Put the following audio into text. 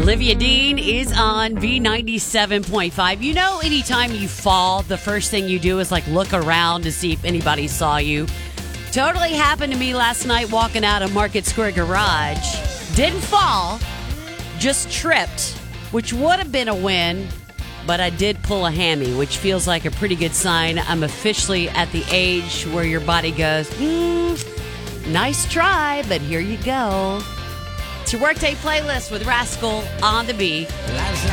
Olivia Dean is on B97.5. You know, anytime you fall, the first thing you do is like look around to see if anybody saw you. Totally happened to me last night walking out of Market Square Garage. Didn't fall, just tripped, which would have been a win, but I did pull a hammy, which feels like a pretty good sign. I'm officially at the age where your body goes, nice try, but here you go. It's your Workday playlist with Rascal on the B.